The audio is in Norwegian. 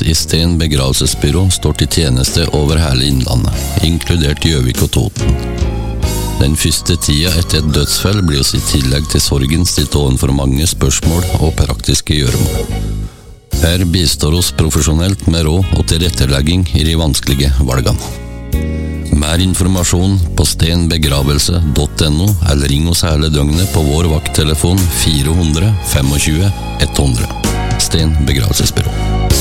i Sten begravelsesbyrå står til tjeneste over hele innlandet, inkludert Gjøvik og Toten. Den første tida etter et dødsfall blir oss i tillegg til sorgen stilt ovenfor mange spørsmål og praktiske gjøremål. Her bistår oss profesjonelt med råd og tilrettelegging i de vanskelige valgene. Mer informasjon på stenbegravelse.no eller ring oss hele døgnet på vår vakttelefon 400 25 100. Sten begravelsesbyrå.